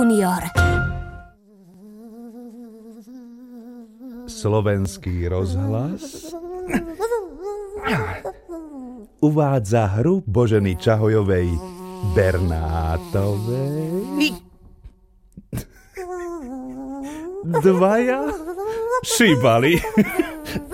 junior. Slovenský rozhlas uvádza hru Boženy Čahojovej Bernátovej. Dvaja šíbali.